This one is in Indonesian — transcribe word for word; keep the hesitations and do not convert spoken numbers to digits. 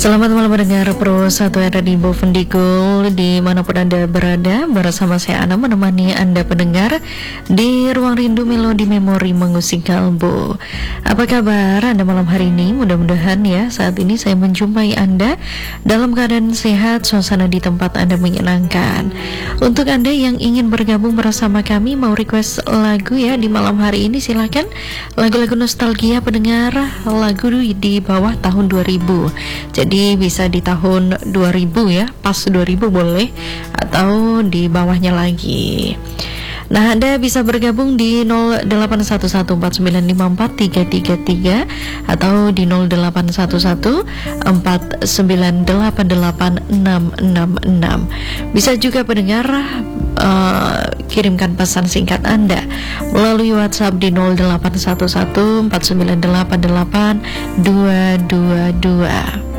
Selamat malam mendengar Pro satu ada di Bovendigul dimanapun Anda berada. Bersama saya Ana menemani Anda pendengar di Ruang Rindu Melodi Memori Mengusik Kalbu. Apa kabar Anda malam hari ini? Mudah-mudahan ya saat ini saya menjumpai Anda dalam keadaan sehat, suasana di tempat Anda menyenangkan. Untuk Anda yang ingin bergabung bersama kami, mau request lagu ya di malam hari ini, silakan. Lagu-lagu nostalgia pendengar, lagu di bawah tahun dua ribu. Jadi bisa di tahun dua ribu ya, pas dua ribu boleh, atau di bawahnya lagi. Nah, Anda bisa bergabung di nol delapan satu satu empat sembilan lima empat tiga tiga tiga atau di nol delapan satu satu empat sembilan delapan delapan enam enam enam. Bisa juga pendengar uh, kirimkan pesan singkat Anda melalui WhatsApp di nol delapan satu satu empat sembilan delapan delapan dua dua dua.